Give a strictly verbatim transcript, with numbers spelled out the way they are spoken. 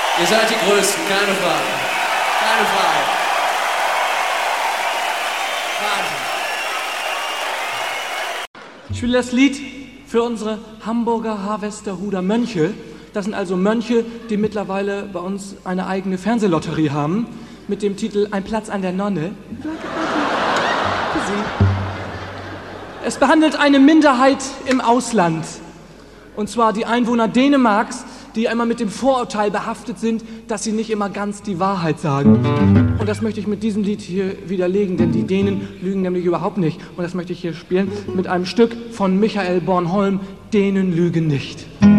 Ihr seid die Größten, keine Frage. Keine Frage. Wahnsinn. Ich spiele das Lied für unsere Hamburger Harvesterhuder Mönche. Das sind also Mönche, die mittlerweile bei uns eine eigene Fernsehlotterie haben mit dem Titel Ein Platz an der Nonne. Für Sie. Es behandelt eine Minderheit im Ausland. Und zwar die Einwohner Dänemarks, die einmal mit dem Vorurteil behaftet sind, dass sie nicht immer ganz die Wahrheit sagen. Und das möchte ich mit diesem Lied hier widerlegen, denn die Dänen lügen nämlich überhaupt nicht. Und das möchte ich hier spielen mit einem Stück von Michael Bornholm, Dänen lügen nicht.